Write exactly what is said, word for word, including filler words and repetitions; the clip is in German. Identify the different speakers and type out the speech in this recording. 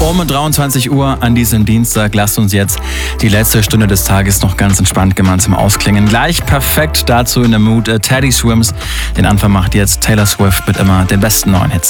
Speaker 1: Um dreiundzwanzig Uhr an diesem Dienstag lasst uns jetzt die letzte Stunde des Tages noch ganz entspannt gemeinsam ausklingen. Gleich perfekt dazu in der Mood äh, Teddy Swims. Den Anfang macht jetzt Taylor Swift mit immer den besten neuen Hits.